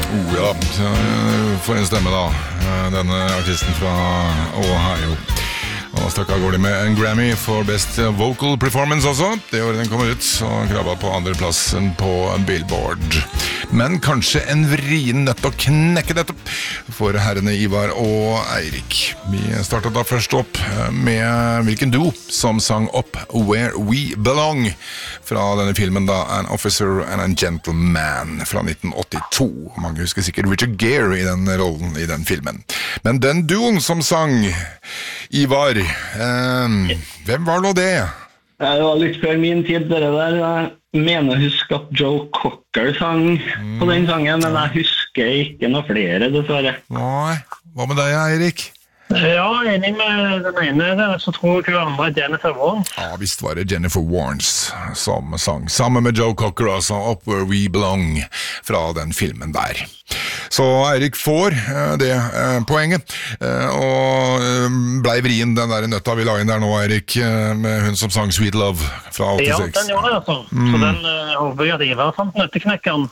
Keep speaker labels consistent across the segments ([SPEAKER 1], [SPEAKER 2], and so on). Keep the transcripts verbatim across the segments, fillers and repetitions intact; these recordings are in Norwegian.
[SPEAKER 1] Oh ja, for en stemme da. Denne artisten fra Ohio. Og stakk av går de med en Grammy for Best Vocal Performance også. Det året den kommer ut, og krabba på andreplassen på Billboard. Men kanskje en vrien nødt å knekke dette for herrene Ivar og Eirik. Vi startet da først opp med hvilken duo som sang opp Where We Belong fra denne filmen da, An Officer and a Gentleman fra nitten åttito. Mange husker sikkert Richard Gere i den rollen i den filmen. Men den duoen som sang, Ivar, eh, hvem var nå det?
[SPEAKER 2] Det var litt før min tid, det der. Jeg mener å huske at Joe Cocker sang mm. på den sangen, men jeg husker ikke noe flere, dessverre.
[SPEAKER 1] Nei, hva med deg, Eirik?
[SPEAKER 3] Ja, enig med den ene der, så tror jeg hun andre Jennifer Warnes.
[SPEAKER 1] Ja, visst var det Jennifer Warnes som sang, sammen med Joe Cocker, altså Up Where We Belong, fra den filmen der. Så Eirik får det eh, poenget, eh, og eh, blei vrien den der nøtta vi la inn der nå, Eirik, eh, med hun som sang Sweet Love fra åttiseks.
[SPEAKER 3] Ja, den gjorde det altså. Mm. Så den uh, håper jeg at Ivar fant nøtteknekkeren.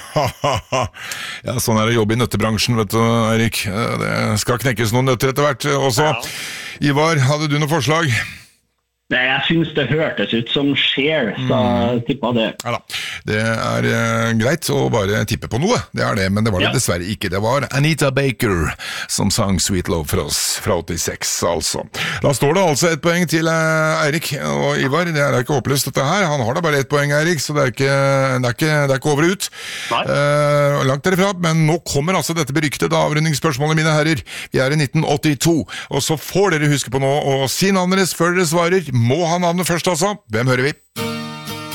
[SPEAKER 1] Ja, sånn er det jobb i nøttebransjen, vet du, Eirik. Det skal knekkes noen nøtter etter hvert også. Ja. Ivar, hadde du noe forslag?
[SPEAKER 2] Nei, jeg synes det hørtes ut som Cher, så jeg tippet det.
[SPEAKER 1] Ja da, det er uh, greit å bare tippe på noe, det er det, men det var det ja. dessverre ikke. Det var Anita Baker som sang Sweet Love for oss fra åttiseks, altså. Da står det altså et poeng til uh, Eirik og Ivar. Det er ikke håpløst dette her. Han har da bare et poeng, Eirik, så det er ikke, det er ikke, det er ikke over ut. Uh, langt derifra, men nå kommer altså dette beryktede avrundingsspørsmålet, mine herrer. Vi er i nitten åttito, og så får dere huske på nå å si navnet deres før dere svarer. Må ha navnet først altså. Hvem hører vi?